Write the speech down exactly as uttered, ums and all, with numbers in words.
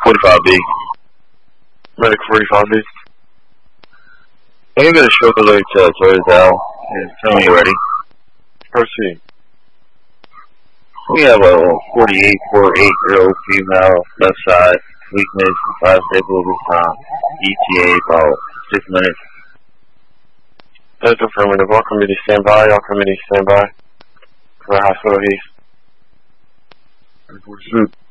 forty-five B. Medic forty-five B. Can you get a stroke alert to Torresdale? And tell me you're ready. Proceed. We have a forty-eight forty-eight year old female, left side, weakness, five stable this time. E T A about six minutes. That's affirmative. All committee stand by. All committee stand by. For hospital haste. Pursuit.